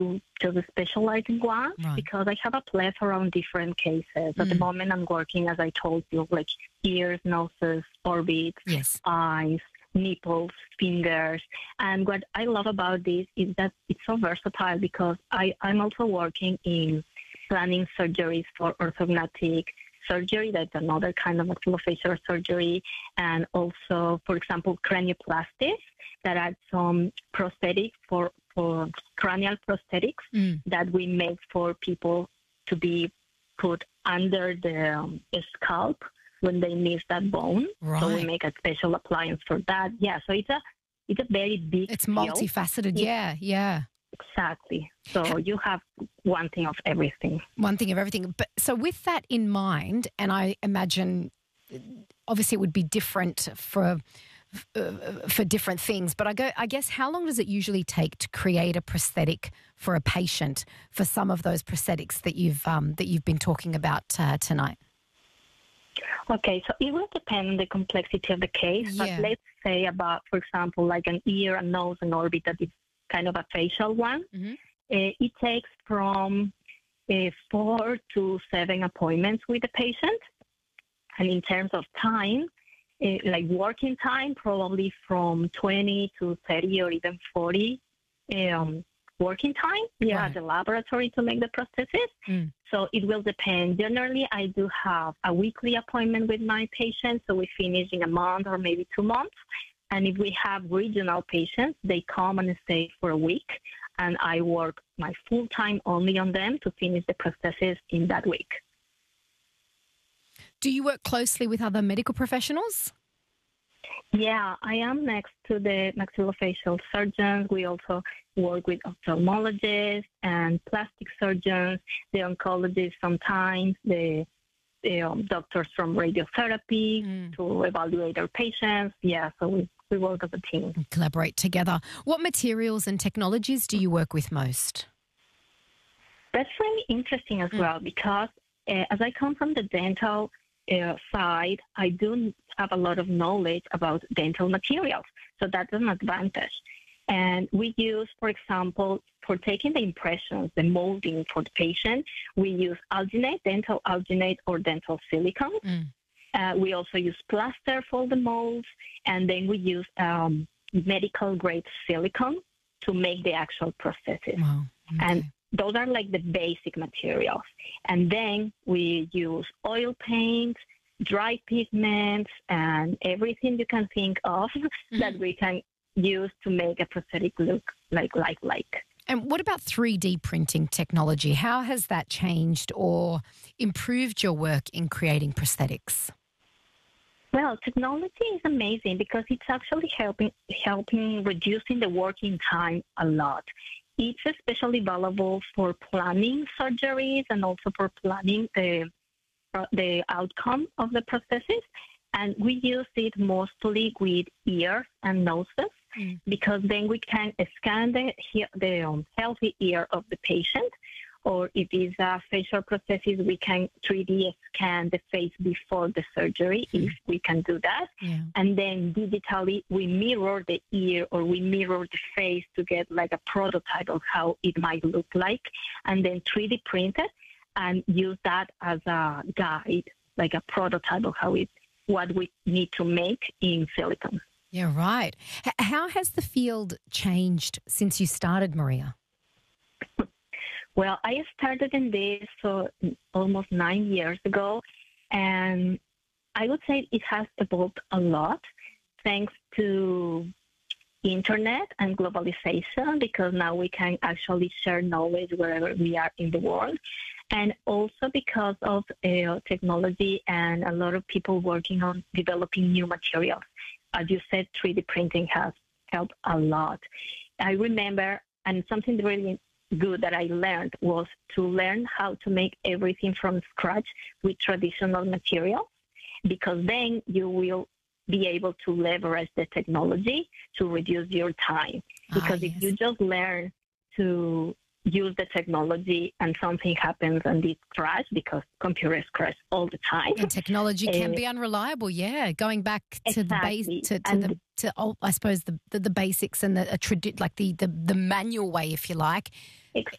just specialize in one because I have a plethora of different cases. At the moment, I'm working, as I told you, like ears, noses, orbits, eyes, nipples, fingers. And what I love about this is that it's so versatile because I'm also working in planning surgeries for orthodontic surgery. That's another kind of maxillofacial surgery. And also, for example, cranioplasties that are some prosthetics for cranial prosthetics that we make for people to be put under the scalp when they miss that bone. So we make a special appliance for that. Yeah, so it's a very big It's multifaceted, yeah. Exactly. So you have one thing of everything. One thing of everything. But so with that in mind, and I imagine obviously it would be different for different things, but I guess how long does it usually take to create a prosthetic for a patient for some of those prosthetics that you've been talking about tonight? Okay, so it will depend on the complexity of the case, but let's say about, for example, like an ear, a nose, an orbit that is kind of a facial one. It takes from 4 to 7 appointments with the patient. And in terms of time, like working time, probably from 20 to 30 or even 40 working time, at the laboratory to make the prosthesis. So it will depend. Generally, I do have a weekly appointment with my patients, so we finish in a month or maybe 2 months. And if we have regional patients, they come and stay for a week, and I work my full time only on them to finish the prosthesis in that week. Do you work closely with other medical professionals? Yeah, I am next to the maxillofacial surgeons. We also work with ophthalmologists and plastic surgeons, the oncologists sometimes, the doctors from radiotherapy to evaluate our patients. Yeah, so we work as a team. And collaborate together. What materials and technologies do you work with most? That's really interesting as well because as I come from the dental side, I do have a lot of knowledge about dental materials. So that's an advantage. And we use, for example, for taking the impressions, the molding for the patient, we use alginate, dental alginate or dental silicone. We also use plaster for the molds, and then we use medical grade silicone to make the actual prosthesis. Wow. Okay. And those are like the basic materials. And then we use oil paint, dry pigments, and everything you can think of that we can use to make a prosthetic look like. And what about 3D printing technology? How has that changed or improved your work in creating prosthetics? Well, technology is amazing because it's actually helping reducing the working time a lot. It's especially valuable for planning surgeries and also for planning the outcome of the prosthesis. And we use it mostly with ears and noses because then we can scan the healthy ear of the patient. Or if it's a facial prosthesis, we can 3D scan the face before the surgery if we can do that. Yeah. And then digitally, we mirror the ear or we mirror the face to get like a prototype of how it might look like. And then 3D print it and use that as a guide, like a prototype of what we need to make in silicone. Yeah, right. How has the field changed since you started, Maria? Well, I started in this almost 9 years ago, and I would say it has evolved a lot thanks to internet and globalization, because now we can actually share knowledge wherever we are in the world, and also because of technology and a lot of people working on developing new materials. As you said, 3D printing has helped a lot. I remember, and something really good that I learned was to learn how to make everything from scratch with traditional materials, because then you will be able to leverage the technology to reduce your time. Because if you just learn to use the technology and something happens and it crashes, because computers crash all the time. And technology can be unreliable, going back to the to, I suppose, the basics and like the manual way, if you like.